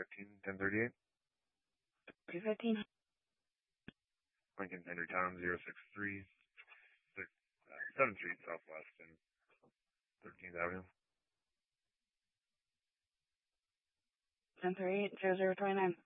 315, 1038. 315. Lincoln Henry Tom, 063, 7th Street Southwest and 13th Avenue. 1038, 0029.